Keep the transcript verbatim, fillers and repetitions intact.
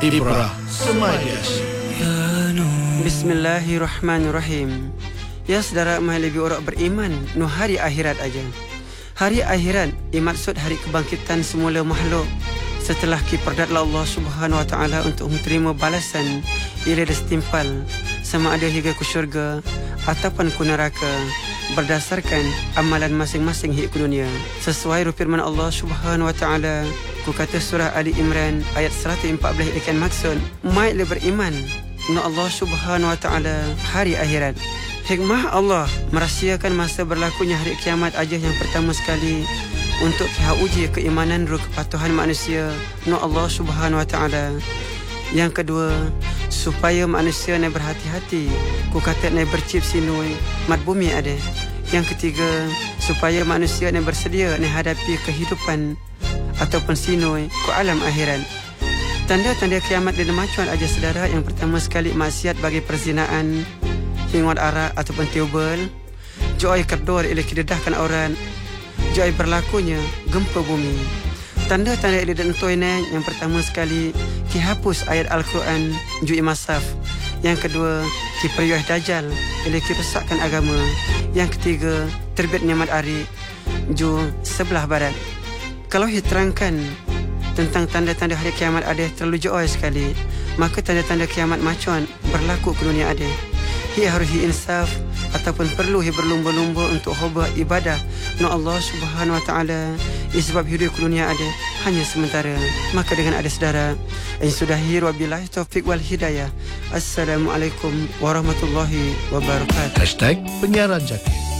Ibrah Semadi Asyik. Bismillahirrahmanirrahim. Ya saudara mahal lebih orang beriman, nu hari akhirat aja. Hari akhirat imaksud hari kebangkitan semula makhluk setelah kiperdatlah Allah Subhanahu Wa Taala untuk menerima balasan ia dah setimpal sama ada hingga ke syurga ataupun ke neraka berdasarkan amalan masing-masing hidup dunia. Sesuai firman Allah Subhanahu Wa Taala, ku kata surah Ali Imran ayat seratus empat belas ikan maksud mai le beriman nu Allah Subhanahu Wa Taala hari akhirat. Hikmah Allah merahsiakan masa berlakunya hari kiamat aja yang pertama sekali untuk kita uji keimanan dan kepatuhan manusia nu Allah Subhanahu Wa Taala. Yang kedua, supaya manusia ni berhati-hati, ku kata ni bercip sinui mat bumi ada. Yang ketiga, supaya manusia ni bersedia ni hadapi kehidupan ataupun sinui ku alam akhirat. Tanda-tanda kiamat di macam aja saudara. Yang pertama sekali, maksiat bagi perzinaan, hingot arak ataupun tiubel, joy kerdor ila kidedahkan orang, joy berlakunya gempa bumi. Tanda-tanda ila dentoi ni yang pertama sekali, ki hapus ayat Al-Quran ju imasaf. Yang kedua, ki periuh dajal ila ki rusakkan agama. Yang ketiga, terbitnya matahari ju sebelah barat. Kalau diterangkan tentang tanda-tanda hari kiamat ada terlalu jauh sekali, maka tanda-tanda kiamat macam berlaku ke dunia ada. Ia harus insaf ataupun perlu ia berlumba-lumba untuk hoba ibadah nu Allah Subhanahu Wa Taala. Sebab hidup ke dunia ada hanya sementara. Maka dengan ada saudara yang sudah hir wabillahi taufik wal hidayah. Assalamualaikum warahmatullahi wabarakatuh. Hashtag Penyiaran Jati.